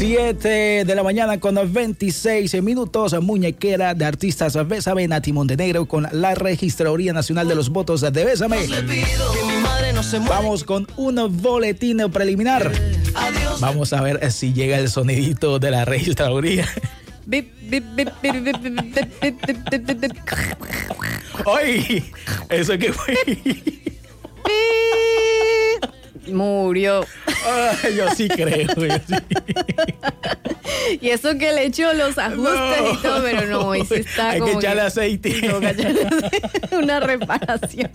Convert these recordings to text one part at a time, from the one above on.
7 de la mañana con 26 minutos. Muñequera de artistas Bésame, Nati Montenegro con la Registraduría Nacional de los Votos de Bésame. Vamos con un boletín preliminar. Vamos a ver si llega el sonidito de la Registraduría. ¡Ay! ¿Eso qué fue? Murió. Ay, yo sí creo. Y eso que le echó los ajustes y todo, pero no, y sí está hay como que echarle aceite. Una reparación.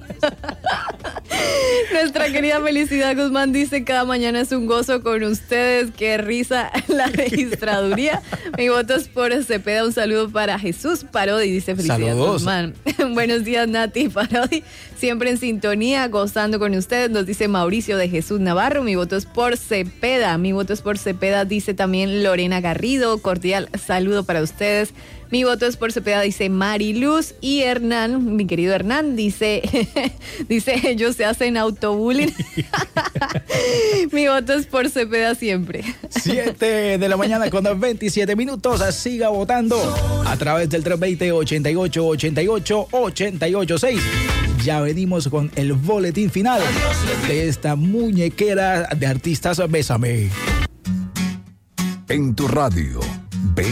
Nuestra querida Felicidad Guzmán dice: cada mañana es un gozo con ustedes. Qué risa la registraduría. Mi voto es por Cepeda. Un saludo para Jesús Parodi, dice Felicidad Saludos. Guzmán. Buenos días, Nati y Parodi. Siempre en sintonía, gozando con ustedes, nos dice Mauricio de Jesús Navarro. Mi voto es por Cepeda. Mi voto es por Cepeda, dice también Lorena Garrido. Cordial saludo para ustedes. Mi voto es por Cepeda, dice Mariluz. Y Hernán, mi querido Hernán, dice ellos se hacen autobullying. Mi voto es por Cepeda siempre. 7 de la mañana con 27 minutos. Siga votando a través del 320-88-88-886. Ya venimos con el boletín final de esta muñequera de artistas Bésame. En tu radio,